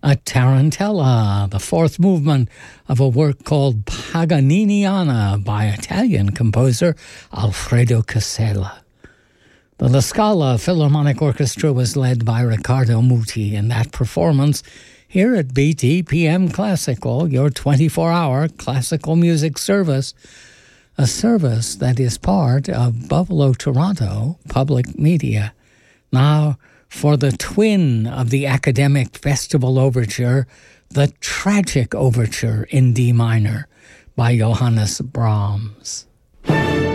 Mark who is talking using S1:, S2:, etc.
S1: a tarantella, the fourth movement of a work called Paganiniana by Italian composer Alfredo Casella. The La Scala Philharmonic Orchestra was led by Riccardo Muti in that performance here at BTPM Classical, your 24-hour classical music service, a service that is part of Buffalo Toronto Public Media. Now, for the twin of the Academic Festival Overture, the Tragic Overture in D minor by Johannes Brahms.